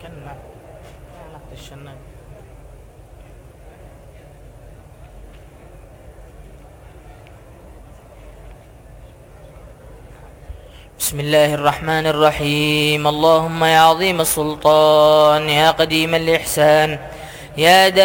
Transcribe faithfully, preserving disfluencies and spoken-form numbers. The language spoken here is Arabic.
كنا الشنان. بسم الله الرحمن الرحيم. اللهم يا عظيم السلطان، يا قديم الإحسان، يا